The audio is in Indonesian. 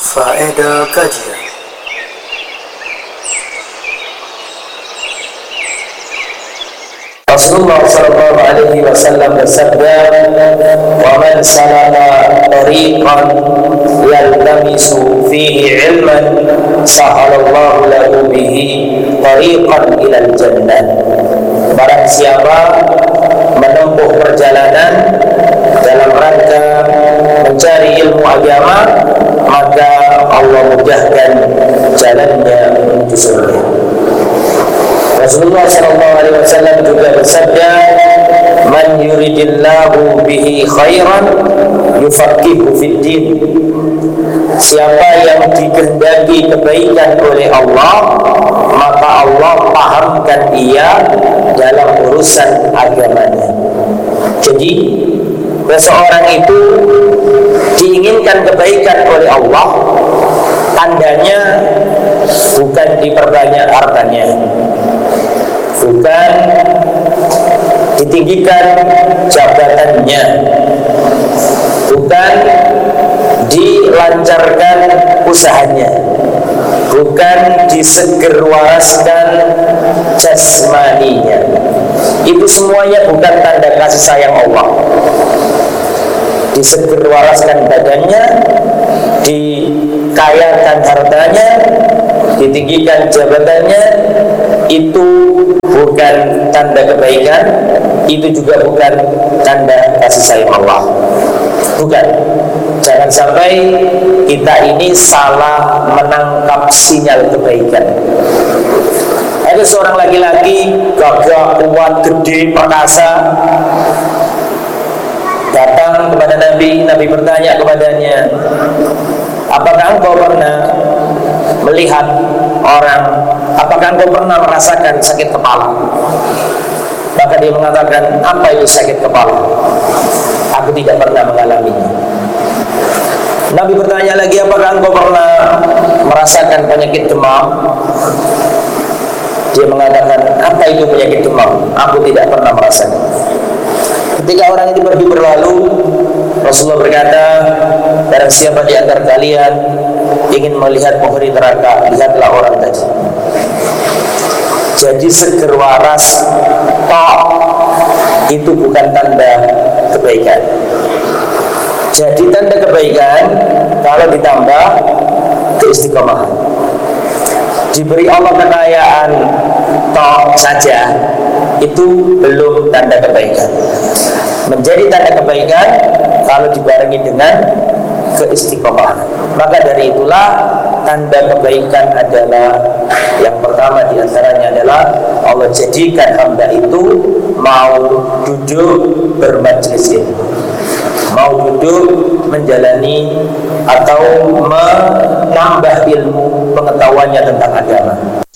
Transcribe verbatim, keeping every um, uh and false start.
Faedah kajian. Rasulullah sallallahu alaihi wasallam bersabda, "Wa man salaka tariqan yaltamisu fihi ilman, sahalallahu lahu bihi tariqan ilal jannah." Barang siapa menempuh perjalanan dalam rangka mencari ilmu agama, maka Allah mudahkan jalannya menuju surga. Rasulullah sallallahu alaihi wasallam juga bersabda, "Man yuridillahu bihi khairan yufaqihu fid din." Siapa yang dikehendaki kebaikan oleh Allah, maka Allah pahamkan ia dalam urusan agamanya. Jadi, seseorang itu diinginkan kebaikan oleh Allah, tandanya bukan diperbanyak hartanya, bukan ditinggikan jabatannya, bukan dilancarkan usahanya, bukan disegerwaraskan jasmaninya. Itu semuanya bukan tanda kasih sayang Allah. Disegerwaraskan badannya, dikayakan hartanya, ditinggikan jabatannya, itu bukan tanda kebaikan, itu juga bukan tanda kasih sayang Allah. Bukan. Jangan sampai kita ini salah menangkap sinyal kebaikan. Ada seorang laki-laki gagah, kuat, gede, perkasa, datang kepada Nabi. Nabi bertanya kepadanya, "Apakah engkau pernah melihat orang, apakah engkau pernah merasakan sakit kepala?" Maka dia mengatakan, "Apa itu sakit kepala? Aku tidak pernah mengalaminya." Nabi bertanya lagi, "Apakah engkau pernah merasakan penyakit demam?" Dia mengatakan, "Apa itu penyakit demam? Aku tidak pernah merasakan." Ketika orang itu pergi berlalu, Rasulullah berkata, "Barang siapa di antara kalian ingin melihat penghuni neraka, lihatlah orang tadi." Jadi seger waras tok itu bukan tanda kebaikan. Jadi tanda kebaikan kalau ditambah keistiqomahan. Diberi Allah kekayaan tok saja, itu belum tanda kebaikan. Menjadi tanda kebaikan kalau dibarengi dengan keistiqomahan. Maka dari itulah tanda kebaikan adalah yang pertama diantaranya adalah Allah jadikan hamba itu mau duduk bermajlis ilmu, mau duduk menjalani atau menambah ilmu pengetahuannya tentang agama.